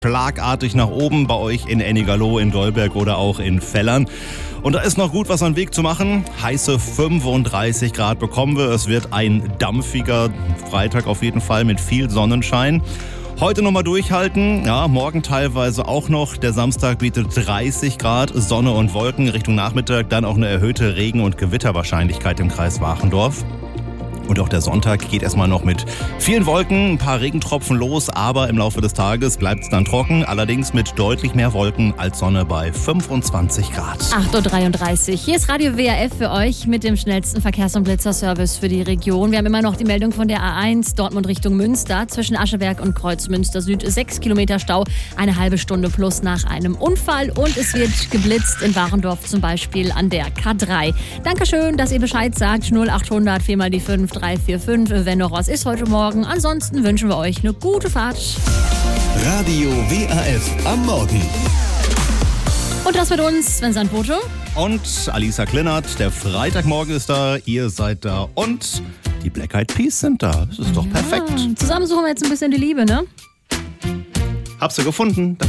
schlagartig nach oben bei euch in Ennigerloh, in Dolberg oder auch in Fellern. Und da ist noch gut was an Weg zu machen. Heiße 35 Grad bekommen wir. Es wird ein dampfiger Freitag auf jeden Fall mit viel Sonnenschein. Heute nochmal durchhalten, ja, morgen teilweise auch noch. Der Samstag bietet 30 Grad, Sonne und Wolken. Richtung Nachmittag dann auch eine erhöhte Regen- und Gewitterwahrscheinlichkeit im Kreis Wachendorf. Und auch der Sonntag geht erstmal noch mit vielen Wolken, ein paar Regentropfen los, aber im Laufe des Tages bleibt es dann trocken, allerdings mit deutlich mehr Wolken als Sonne bei 25 Grad. 8.33 Uhr. Hier ist Radio WRF für euch mit dem schnellsten Verkehrs- und Blitzerservice für die Region. Wir haben immer noch die Meldung von der A1 Dortmund Richtung Münster. Zwischen Ascheberg und Kreuzmünster Süd 6 Kilometer Stau, eine halbe Stunde plus nach einem Unfall. Und es wird geblitzt in Warendorf zum Beispiel an der K3. Dankeschön, dass ihr Bescheid sagt. 0800 4 mal die 5 345, wenn noch was ist heute Morgen. Ansonsten wünschen wir euch eine gute Fahrt. Radio WRF am Morgen. Und das mit uns, Sven Sandbote. Und Alisa Klinnert, der Freitagmorgen ist da, ihr seid da und die Black Eyed Peas sind da. Das ist doch perfekt. Zusammen suchen wir jetzt ein bisschen die Liebe, ne? Hab's du gefunden.